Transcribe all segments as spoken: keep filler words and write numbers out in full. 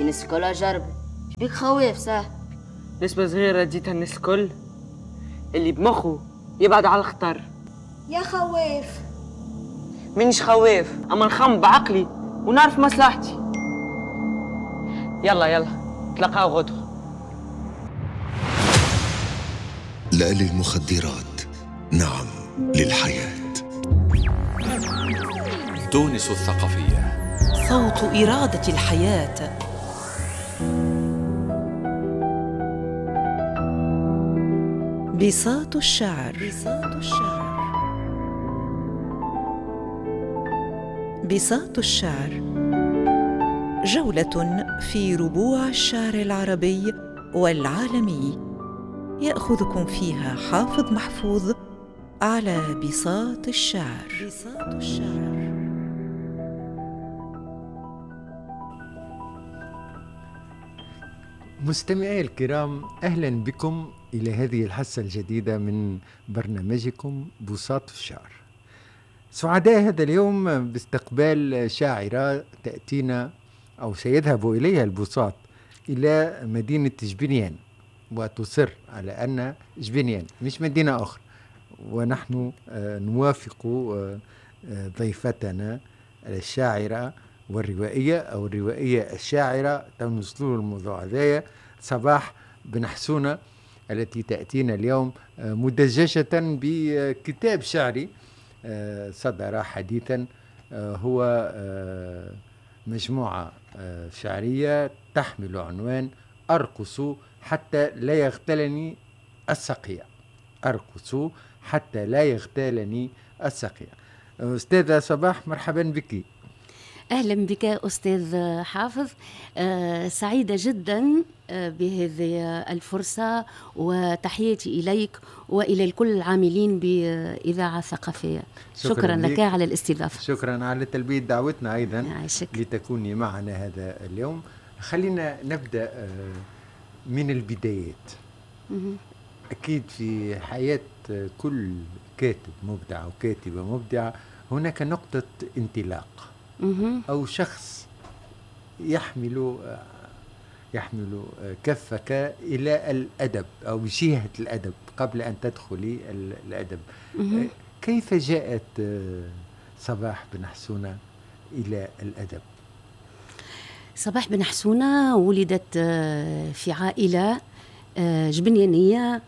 الناس الكل جرب. شبيك خواف صح؟ نسبة صغيرة اديتها الناس الكل، اللي بمخه يبعد على الخطر. يا خواف مانيش خواف، اما نخم بعقلي ونعرف مصلحتي. يلا يلا تلقاو غدوة. لا للمخدرات، نعم للحياة. تونس الثقافية، صوت إرادة الحياة. بساط الشعر. بساط الشعر. بساط الشعر جولة في ربوع الشعر العربي والعالمي، يأخذكم فيها حافظ محفوظ على بساط الشعر. بساط الشعر. مستمعي الكرام، أهلا بكم إلى هذه الحصة الجديدة من برنامجكم بساط الشعر. سعداء هذا اليوم باستقبال شاعرة تأتينا أو سيذهب إليها البساط إلى مدينة جبنيان، وتصر على أن جبنيان مش مدينة أخرى. ونحن نوافق ضيفتنا الشاعرة والروائية أو الروائية الشاعرة تنوصلوا الموضوع هذايا صباح بن حسونة، التي تأتينا اليوم مدججة بكتاب شعري صدر حديثا، هو مجموعة شعرية تحمل عنوان أرقص حتى لا يغتالني السقيع. أرقص حتى لا يغتالني السقيع. أستاذة صباح، مرحبا بك. أهلا بك أستاذ حافظ، أه سعيدة جدا بهذه الفرصة، وتحياتي إليك وإلى الكل العاملين بإذاعة ثقافية. شكرا, شكرا لك على الاستضافة. شكرا على تلبية دعوتنا أيضا عشك. لتكوني معنا هذا اليوم. خلينا نبدأ من البدايات. أكيد في حياة كل كاتب مبدع وكاتبة مبدعة هناك نقطة انطلاق أو شخص يحمل يحمل كفك إلى الأدب أو جهة الأدب قبل أن تدخلي الأدب. كيف جاءت صباح بن حسونة إلى الأدب؟ صباح بن حسونة ولدت في عائلة جبنيانية.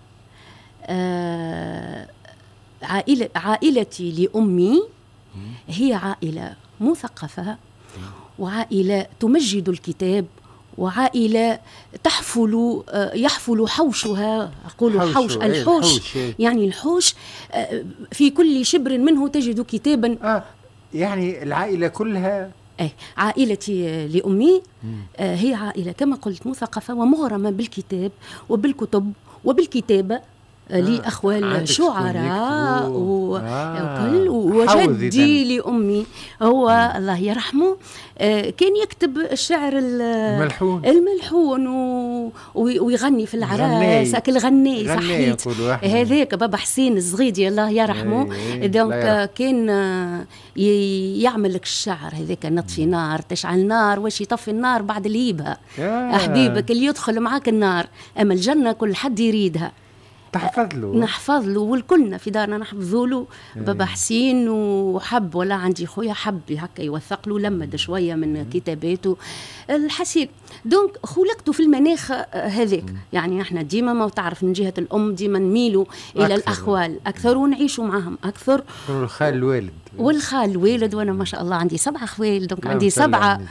عائلة عائلتي لأمي هي عائلة مثقفة، وعائلة تمجد الكتاب، وعائلة تحفل يحفل حوشها. أقول حوش, حوش الحوش الحوش يعني الحوش في كل شبر منه تجد كتابا. آه يعني العائلة كلها. أي عائلتي لأمي آه هي عائلة كما قلت مثقفة ومغرمة بالكتاب وبالكتب وبالكتابة. آه لي أخوال شعراء وكل آه. وجدي لأمي هو مم. الله يرحمه آه كان يكتب الشعر الملحون, الملحون و... ويغني في العراس أكل غني صحيت هذاك بابا حسين الزغيدي الله يرحمه. دونك كان يعمل لك الشعر هذاك نطفي نار تشعل نار واش يطفي النار بعد اللي يبها آه. أحبيبك اللي يدخل معاك النار، أما الجنة كل حد يريدها. تحفظ له نحفظ له، والكلنا في دارنا نحفظوا له بابا حسين. وحب ولا عندي خويا حب هكا يوثق له لمد شويه من كتاباته الحسين. دونك خلقت في المناخ هذاك. يعني احنا ديما ما تعرف من جهه الام ديما نميلوا الى أكثر. الاخوال اكثر ونعيشوا معهم اكثر. والخال الوالد والخال الوالد وانا ما شاء الله عندي سبعه خوال. دونك عندي سبعه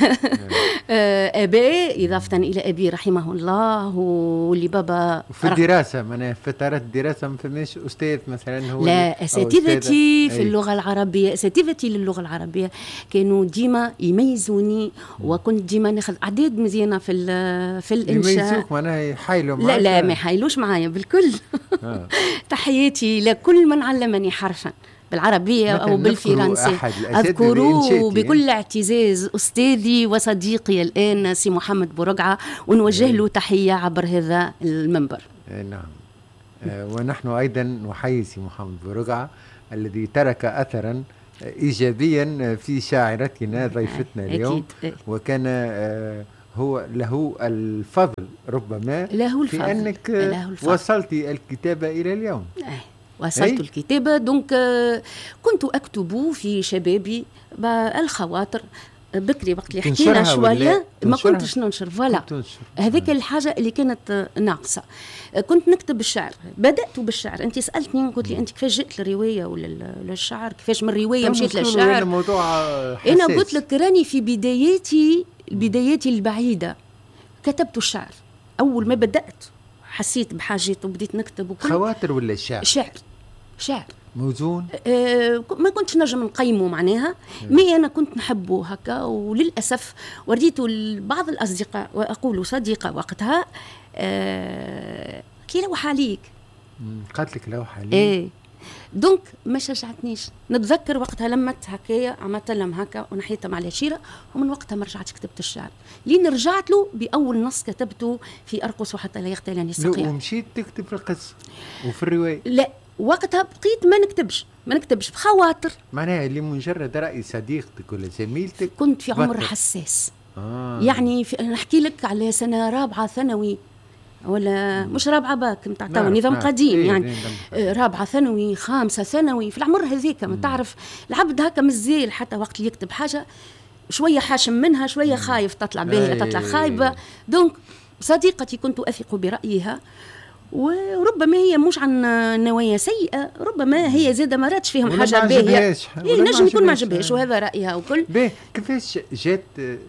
اباء اضافه الى ابي رحمه الله. واللي بابا في الدراسه من فترات الدراسه ما فماش استاذ مثلا هو لا اساتذتي في اللغه العربيه اساتذتي للغه العربيه كانوا ديما يميزوني، وكنت ديما ناخذ اعداد مزيانه في في الانشاء. يميزوك معناها يحايلوا معاك؟ لا لا ما يحايلوش معايا بالكل. آه. تحياتي لكل من علمني حرفا بالعربية أو بالفرنسي. أذكره بكل اعتزاز أستاذي وصديقي الآن سي محمد بورقعة، ونوجه له تحية عبر هذا المنبر. نعم. آه ونحن أيضا نحيي سي محمد بورقعة الذي ترك أثرا إيجابيا في شاعرتنا ضيفتنا اليوم. وكان آه هو له الفضل ربما له الفضل في أنك له الفضل. وصلتي الكتابة إلى اليوم. أي. وصلت الكتابة. دونك كنت أكتب في شبابي الخواطر بكري وقت اللي حكينا شويه ما كنتش ننشر فوالا هذيك الحاجه اللي كانت ناقصه. كنت نكتب الشعر، بدات بالشعر. انت سالتني قلت لي انت كيفاش جئت للروايه ولا للشعر، كيفاش من الروايه مشيت للشعر. انا قلت لك راني في بداياتي بداياتي البعيده كتبت الشعر. اول ما بدات حسيت بحاجات وبديت نكتب وكل خواطر ولا شعر شعر شعر موزون. أه ما كنتش نجم نقيمه معناها، مي أنا كنت نحبه هكا. وللأسف وريته لبعض الأصدقاء وأقول صديقة وقتها أه كي لوح عليك قالت لك لوح عليك. ايه دونك ما شجعتنيش. نتذكر وقتها لمت هكايا عملت لهم هكا ونحيتهم على شيرة، ومن وقتها ما رجعتش كتبت الشعر. لين رجعت له بأول نص كتبته في أرقص وحتى لا يغتالني السقيا. ومشيت تكتب في القصة وفي الرواية؟ لا وقتها بقيت ما نكتبش ما نكتبش بخواطر. معناها لمجرد رأي صديقتك ولا زميلتك؟ كنت في عمر حساس. آه. يعني نحكي لك على سنة رابعة ثانوي ولا مم. مش رابعة باك متاع تو نظام قديم. إيه يعني إيه رابعة ثانوي خامسة ثانوي في العمر هذيك. ما تعرف العبد هكا مزيل حتى وقت اللي يكتب حاجة شوية حاشم منها شوية مم. خايف تطلع باهية إيه تطلع خايبة. دونك صديقتي كنت أثق برأيها، وربما هي مش عن نوايا سيئة، ربما هي زادة ما راتش فيهم حاجة باهية. هي نجم يكون ما عجبهاش وهذا رأيها وكل. باهي كيفاش جات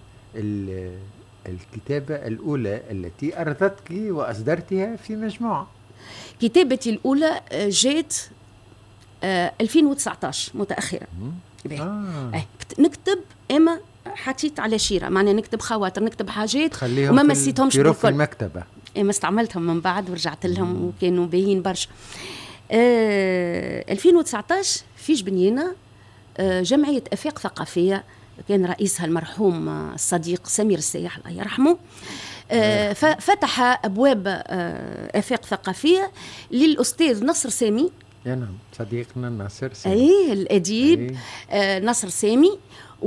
الكتابة الأولى التي أرضتك وأصدرتها في مجموعة؟ كتابتي الأولى جات ألفين وتسعطاش متأخرة. آه. نكتب إما حطيت على شيرة، معناها نكتب خواطر نكتب حاجات وما مسيتهمش بالكل في المكتبة. ما استعملتهم من بعد ورجعت لهم مم. وكانوا باهين برشا. آه ألفين وتسعطاش في جبنينة آه جمعية أفاق ثقافية كان رئيسها المرحوم الصديق سمير السياح الله يرحمه. آه ففتح أبواب آه أفاق ثقافية للأستاذ نصر سامي. يا نعم صديقنا نصر سامي. أي الأديب أي. آه نصر سامي.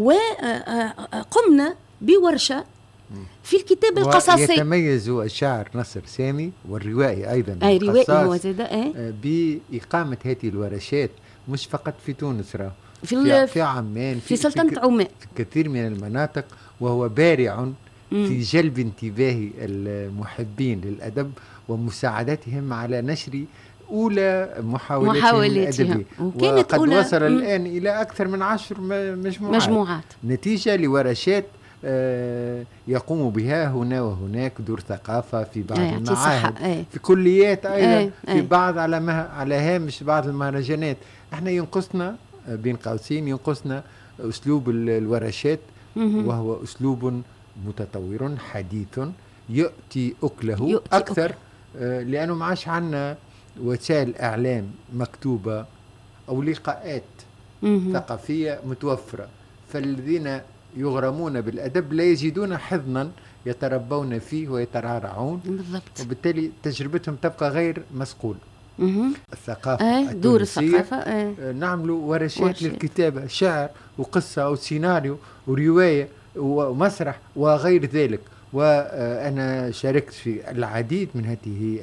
وقمنا بورشة في الكتاب القصصي. يتميز الشاعر نصر سامي والروائي أيضا أي روائي هو زاد بإقامة هذه الورشات مش فقط في تونس راه في, في, في عمان في, في سلطنة عمان في كثير من المناطق، وهو بارع في جلب انتباه المحبين للأدب ومساعدتهم على نشر أولى محاولاتهم, محاولاتهم الأدبية. وقد أولى وصل الآن إلى أكثر من عشر مجموعات, مجموعات. نتيجة لورشات آه يقوم بها هنا وهناك دور ثقافة في بعض آه المعاهد آه. في كليات أيضا آه في آه بعض على, مه... على هامش بعض المهرجانات. احنا ينقصنا بين قوسين ينقصنا أسلوب الورشات، وهو أسلوب متطور حديث يؤتي أكله يؤتي أكثر أكل. آه لأنه ما عادش عندنا وسائل إعلام مكتوبة أو لقاءات مم. ثقافية متوفرة، فالذين يغرمون بالأدب لا يجدون حضنا يتربون فيه ويترعرعون بالضبط، وبالتالي تجربتهم تبقى غير مسقولة. الثقافة آه دور الثقافة آه. نعملوا ورشات, ورشات للكتابة، شعر وقصة وسيناريو ورواية ومسرح وغير ذلك. وأنا شاركت في العديد من هذه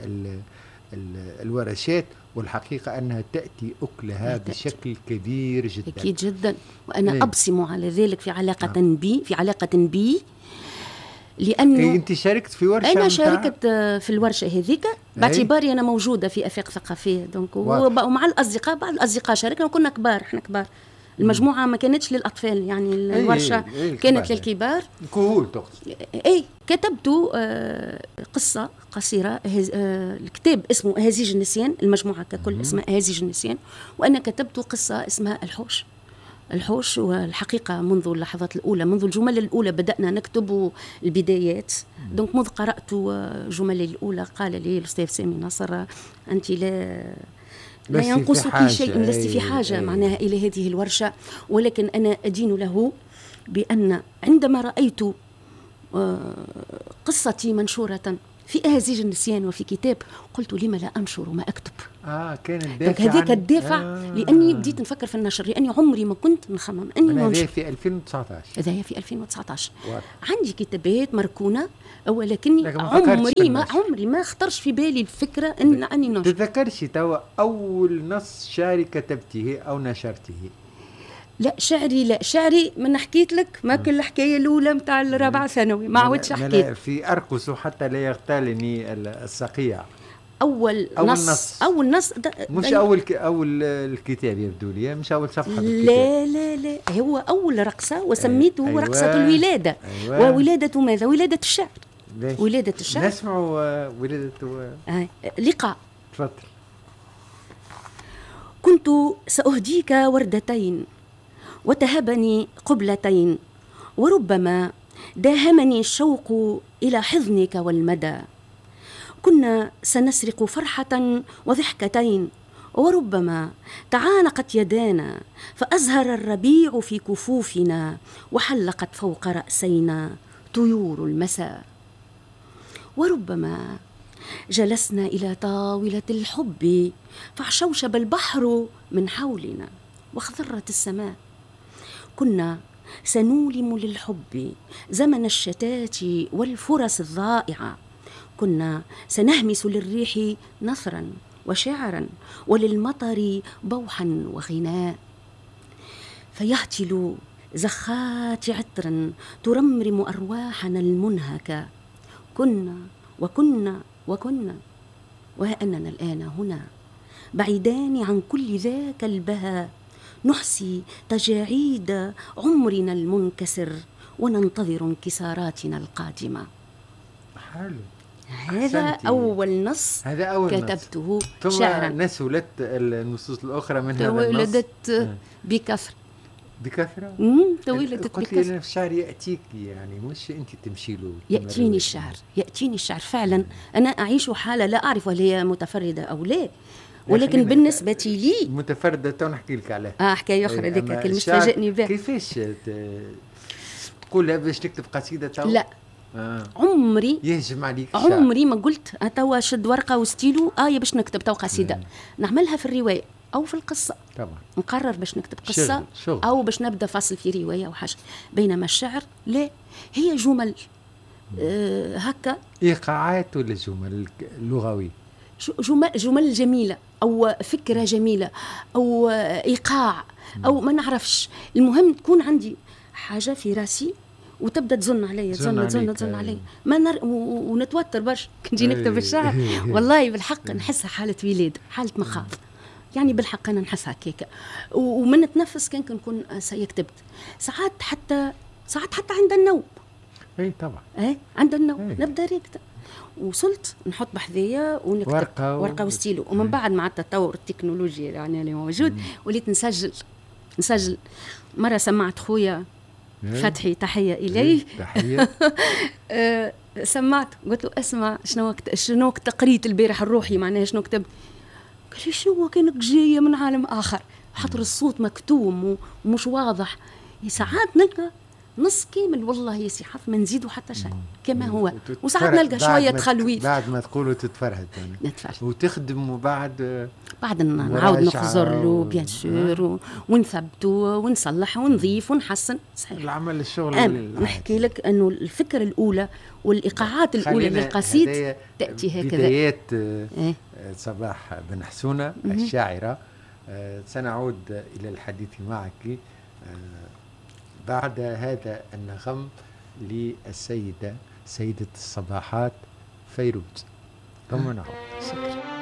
الورشات، والحقيقة أنها تأتي أكلها تأتي. بشكل كبير جدا. أكيد جدا، وأنا إيه؟ أبصم على ذلك في علاقة آه. بي في علاقة بي لأنه إيه أنت شاركت في ورشة؟ أنا شاركت في الورشة هذيك باعتباري أنا موجودة في أفاق ثقافية دونك، ومع الأصدقاء بعض الأصدقاء شاركنا وكنا كبار، إحنا كبار. المجموعة ما كانتش للأطفال، يعني الورشة أي أي كانت للكبار. كهول تقصد؟ أي كتبت آه قصة قصيرة آه الكتاب اسمه أهازيج النسيان، المجموعة ككل اسمها أهازيج النسيان، وأنا كتبت قصة اسمها الحوش. الحوش والحقيقة منذ اللحظات الأولى، منذ الجمل الأولى بدأنا نكتب البدايات. دونك مذ قرأت جمل الأولى قال لي الأستاذ سامي نصر أنت لا لا ينقصك شيء، لست في حاجة معناها إلى هذه الورشة، ولكن أنا أدين له بأن عندما رأيت قصتي منشورة في أهازيج النسيان وفي كتاب قلت لما لا أنشر ما أكتب. اه كان الدافع هذاك عن... الدافع آه. لأني بديت نفكر في النشر، لأني عمري ما كنت نخمم أني ننشر. هذا في ألفين وتسعطاش. هذا في ألفين وتسعطاش. واضح. عندي كتابات مركونة ولكني لكن ما عمري ما عمري ما خطرش في بالي الفكرة أن أني ننشر. تتذكرش توا أول نص شعري كتبته أو نشرته؟ لا شعري لا شعري ما حكيت لك ما كل الحكايه الاولى نتاع الرابعه ثانوي ما عودش حكيت. في ارقص حتى لا يغتالني الصقيع. اول, أول نص, نص اول نص مش اول ك... اول الكتاب يبدو لي، مش اول صفحه لا لا لا هو اول رقصه وسميته أيوة. رقصه الولاده. أيوة. وولاده ماذا؟ ولاده الشعر. ليش؟ ولاده الشعر. نسمع ولاده آه. لقاء. تفضل. كنت سأهديك وردتين وتهبني قبلتين، وربما داهمني الشوق إلى حضنك والمدى. كنا سنسرق فرحة وضحكتين، وربما تعانقت يدانا فأزهر الربيع في كفوفنا وحلقت فوق رأسينا طيور المساء. وربما جلسنا إلى طاولة الحب فعشوشب البحر من حولنا واخضرت السماء. كنا سنولم للحب زمن الشتات والفرص الضائعة. كنا سنهمس للريح نثرا وشعرا وللمطر بوحا وغناء. فيهتل زخات عطر ترمرم أرواحنا المنهكة. كنا وكنا وكنا وها أننا الآن هنا بعيدان عن كل ذاك البهى، نحصي تجاعيد عمرنا المنكسر وننتظر انكساراتنا القادمة. حلو. هذا أحسنتي. أول نص هذا أول كتبته نص. شعرا. ثم نسولت النصوص الأخرى من هذا النص. تولدت بكثرة. بكثرة؟ امم تولدت بكثرة. قلت لي الشعر يأتيك، يعني مش أنت تمشي له. يأتيني الشعر، يأتيني الشعر فعلا. أنا أعيش حالة لا أعرف هل هي متفردة أو لا، ولكن بالنسبة لي متفردة. تو نحكي لك عليها. اه حكاية أخرى ذيك كلمة فاجئني بها. كيفاش تقول باش تكتب قصيدة تو؟ لا آه. عمري يهجم عليك الشعر. عمري ما قلت توا شد ورقة وستيلو آية باش نكتب تو قصيدة. مم. نعملها في الرواية أو في القصة طبعا. نقرر باش نكتب قصة شغل. شغل. أو باش نبدأ فصل في رواية أو حاجة. بينما الشعر لا، هي جمل آه هكا. إيقاعات ولا جمل لغوي؟ جمل, جمل جميلة أو فكرة جميلة أو إيقاع أو ما نعرفش. المهم تكون عندي حاجة في راسي وتبدا تزن علي تزن تزن تزن علي ما نر... و... ونتوتر برشا كنجي نكتب الشعر. والله بالحق نحسها حالة ولادة، حالة مخاض، يعني بالحق أنا نحسها هكاكا. ومن نتنفس كان كنكون سيكتبت ساعات حتى ساعات حتى عند النوم. اي طبعا اي عند النوم ايه. نبدا ريكتا وصلت نحط بحذايا ونكتب ورقه, ورقة وستيلو. ومن بعد مع التطور التكنولوجي يعني اللي موجود مم. وليت نسجل نسجل. مرة سمعت خويا فتحي تحية إليه تحية آه سمعت قلت له اسمع شنو شنو قريت البارح الروحي معناها شنو كتب. قال لي شنو كانك جاية من عالم آخر، حطر الصوت مكتوم ومش واضح. ساعات نلقى نص كامل والله يا سي حف ما نزيدوا حتى شيء كما هو، وساعات نلقى شوية تخلويف. بعد ما تقولوا تتفرهد يعني نتفرهد وتخدم وبعد بعد نعاود نخزر له بيان سور ونثبته ونصلح ونضيف ونحسن. صحيح العمل الشغل. نحكي لك انه الفكره الاولى والايقاعات الاولى للقصيد تاتي هكذا. بدايات إيه؟ صباح بن حسونه الشاعره. سنعود الى الحديث معك بعد هذا النغم للسيده سيده الصباحات فيروز. ثم نعود. شكرا.